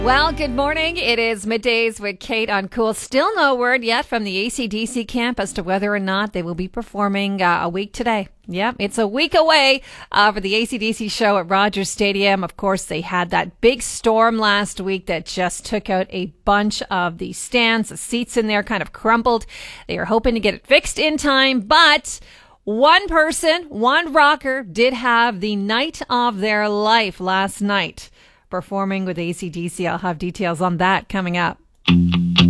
Well, good morning. It is middays with Kate on Cool. Still no word yet from the AC/DC camp as to whether or not they will be performing a week today. Yep, it's a week away for the AC/DC show at Rogers Stadium. Of course, they had that big storm last week that just took out a bunch of the stands. The seats in there kind of crumpled. They are hoping to get it fixed in time, but one person, one rocker, did have the night of their life last night performing with AC/DC. I'll have details on that coming up.